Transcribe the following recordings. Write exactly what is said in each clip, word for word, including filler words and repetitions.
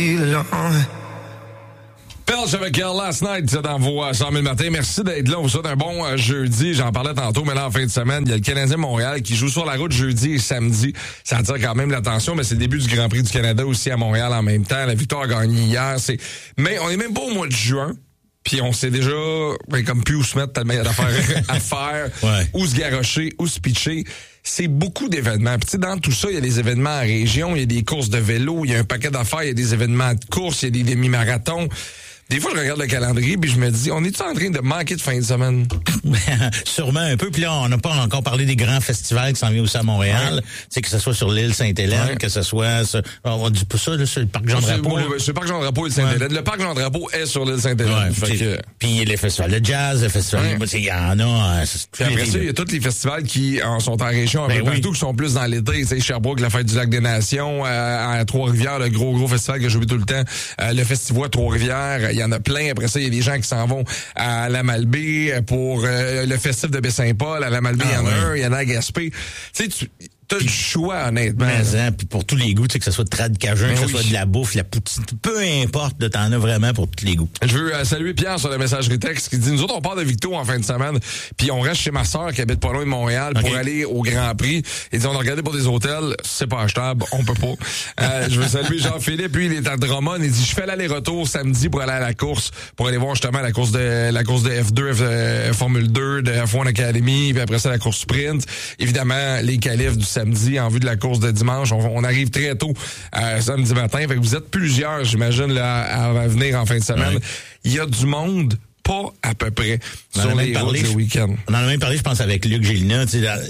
Pelch avec elle Last Night dans vos euh, cent mille matin. Merci d'être là. On vous souhaite un bon euh, jeudi. J'en parlais tantôt, mais là, en fin de semaine, il y a le Canadien Montréal qui joue sur la route jeudi et samedi. Ça attire quand même l'attention, mais c'est le début du Grand Prix du Canada aussi à Montréal en même temps. La victoire a gagné hier. C'est... Mais on est même pas au mois de juin. Puis on sait déjà, ben, comme plus où se mettre tellement il y a d'affaires à faire, ouais. où se garrocher, où se pitcher. C'est beaucoup d'événements. Puis tu sais, dans tout ça, il y a des événements en région, il y a des courses de vélo, il y a un paquet d'affaires, il y a des événements de course, il y a des demi-marathons. Des fois, je regarde le calendrier puis je me dis, on est-tu en train de manquer de fin de semaine? Sûrement un peu. Puis là, on n'a pas encore parlé des grands festivals qui s'en viennent aussi à Montréal. Ouais. Tu sais, que ce soit sur l'île Sainte-Hélène, ouais. que ce soit... Sur, on dit pas ça, là, sur le parc Jean-Drapeau. C'est, c'est le parc Jean-Drapeau et l'île Sainte-Hélène. Ouais. Le parc Jean-Drapeau est sur l'île Sainte-Hélène. Ouais, fait que... Puis les festivals de jazz, les festivals... Ouais. Il y en a... Puis après ça, il y a tous les festivals qui en sont en région un ben peu oui. partout, qui sont plus dans l'été. Tu sais, Sherbrooke, la fête du Lac des Nations, euh, à Trois-Rivières, le gros, gros festival que j'oublie tout le temps. Euh, le festival Trois-Rivières, il y en a plein. Après ça, il y a des gens qui s'en vont à la Malbaie pour euh, le festif de Baie-Saint-Paul. À la Malbaie, il ah, y en a ouais. un, il y en a à Gaspé. Tu sais, tu t'as du choix, honnêtement. Mais, hein, puis pour tous les goûts, tu sais, que ce soit de trad cajun, que oui. ce soit de la bouffe, la poutine, peu importe, là, t'en as vraiment pour tous les goûts. Je veux euh, saluer Pierre sur la messagerie texte qui dit, nous autres, on part de Victo en fin de semaine, puis on reste chez ma sœur qui habite pas loin de Montréal okay. pour aller au Grand Prix. Il dit, on a regardé pour des hôtels, c'est pas achetable, on peut pas. euh, je veux saluer Jean-Philippe, lui, il est à Drummond, il dit, je fais l'aller-retour samedi pour aller à la course, pour aller voir justement la course de la course de F deux, F, euh, Formule deux, de F un Academy, puis après ça, la course sprint. Évidemment, les qualifs du samedi en vue de la course de dimanche. On, on arrive très tôt euh, samedi matin. Fait que vous êtes plusieurs, j'imagine, là, à, à venir en fin de semaine. Ouais. Il y a du monde, pas à peu près, on sur les routes le week-end. On en a même parlé, je pense, avec Luc Gélina.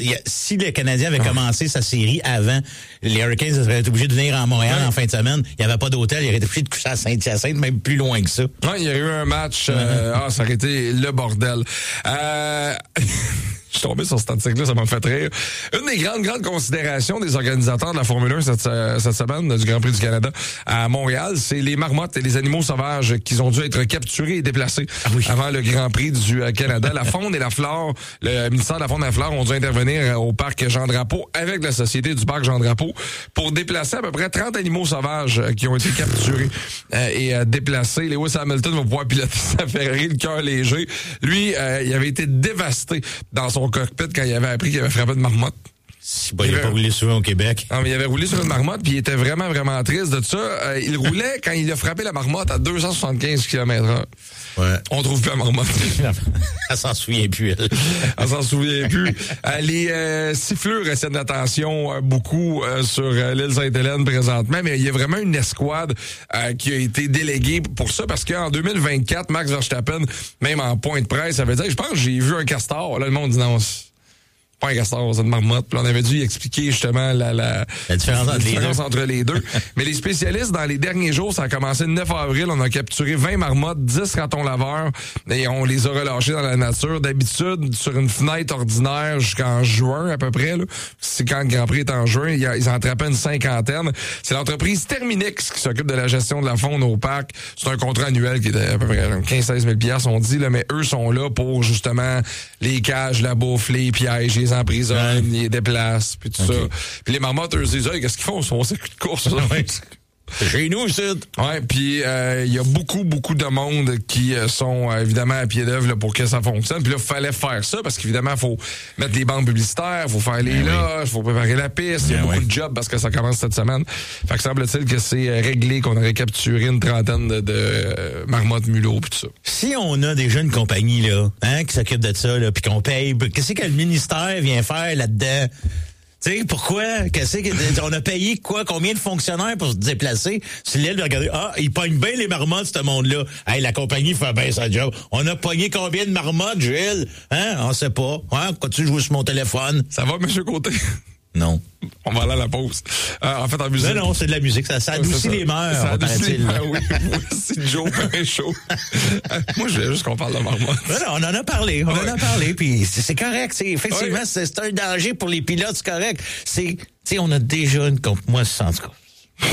Si le Canadien avait ah. commencé sa série avant, les Hurricanes seraient été obligés de venir à Montréal ouais. en fin de semaine. Il n'y avait pas d'hôtel. Ils auraient été obligés de coucher à Saint-Hyacinthe, même plus loin que ça. Oui, il y a eu un match. Euh, ah, ça aurait été le bordel. Euh... Je suis tombé sur cet article-là, ça m'a fait rire. Une des grandes, grandes considérations des organisateurs de la Formule un cette, cette semaine du Grand Prix du Canada à Montréal, c'est les marmottes et les animaux sauvages qui ont dû être capturés et déplacés ah oui. avant le Grand Prix du Canada. La faune et la flore, le ministère de la Faune et la Flore ont dû intervenir au parc Jean-Drapeau avec la Société du parc Jean-Drapeau pour déplacer à peu près trente animaux sauvages qui ont été capturés euh, et euh, déplacés. Lewis Hamilton va pouvoir piloter sa Ferrari, le cœur léger. Lui, euh, il avait été dévasté dans son cockpit quand il avait appris qu'il avait frappé de marmotte. Si, bon, il n'a pas roulé souvent au Québec. Non, mais il avait roulé sur une marmotte, puis il était vraiment, vraiment triste de ça. Euh, il roulait quand il a frappé la marmotte à deux cent soixante-quinze kilomètres heure. Ouais. On trouve plus la marmotte. Elle s'en souvient plus, elle. Elle s'en souvient plus. Euh, les euh, siffleurs retiennent l'attention euh, beaucoup euh, sur euh, l'île Sainte-Hélène présentement, mais il y a vraiment une escouade euh, qui a été déléguée pour ça, parce qu'en deux mille vingt-quatre, Max Verstappen, même en point de presse, avait dit, je pense que j'ai vu un castor. Là, le monde dit non, pas un castor, c'est une marmotte. Puis on avait dû expliquer justement la, la, la différence, la entre, différence les entre les deux. Mais les spécialistes, dans les derniers jours, ça a commencé le neuf avril, on a capturé vingt marmottes, dix ratons laveurs, et on les a relâchés dans la nature. D'habitude, sur une fenêtre ordinaire jusqu'en juin à peu près, là, c'est quand le Grand Prix est en juin, il y a, ils en attrapaient une cinquantaine. C'est l'entreprise Terminix qui s'occupe de la gestion de la faune au parc. C'est un contrat annuel qui est à peu près quinze à seize mille dollars, on dit, là, mais eux sont là pour justement les cages, la bouffe, les pièges, les emprisonnent, ils les déplacent, puis tout okay. ça. Puis les marmottes, eux, disent, hey, qu'est-ce qu'ils font? Ils font circuit de course. C'est chez nous, ici. Ouais, puis il euh, y a beaucoup, beaucoup de monde qui euh, sont euh, évidemment à pied d'œuvre là, pour que ça fonctionne. Puis là, il fallait faire ça parce qu'évidemment, il faut mettre les bandes publicitaires, il faut faire les loges, il faut préparer la piste. Il y a beaucoup oui. de jobs parce que ça commence cette semaine. Fait que semble-t-il que c'est réglé, qu'on aurait capturé une trentaine de, de euh, marmottes, mulots, puis tout ça. Si on a déjà une compagnie là, hein, qui s'occupe de ça, là, puis qu'on paye, qu'est-ce que le ministère vient faire là-dedans? Tu sais, pourquoi? Qu'est-ce que, on a payé quoi? Combien de fonctionnaires pour se déplacer? Si l'île de regarder, ah, ils pognent bien les marmottes, ce monde-là. Hey, la compagnie fait bien sa job. On a pogné combien de marmottes, Gilles? Hein? On sait pas. Hein? Continue de jouer sur mon téléphone. Ça va, monsieur Côté? Non. On va aller à la pause. Euh, en fait, en musique. Non, non, c'est de la musique. Ça, ça adoucit les mœurs. Ça adoucit les mœurs, oui. C'est Joe Pinchot. Moi, je voulais juste qu'on parle de marmotte. Non, non, on en a parlé. On ouais. en a parlé. Puis c'est, c'est correct. C'est, effectivement, ouais. c'est, c'est un danger pour les pilotes. C'est correct. C'est, tu sais, on a déjà une comp. Moi, c'est en tout cas.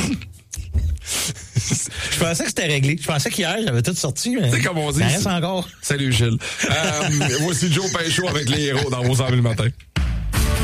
Je pensais que c'était réglé. Je pensais qu'hier, j'avais tout sorti, mais. C'est comme on dit. Ça reste encore. Salut, Gilles. euh, voici Joe Pinchot avec les héros dans vos cent mille matin.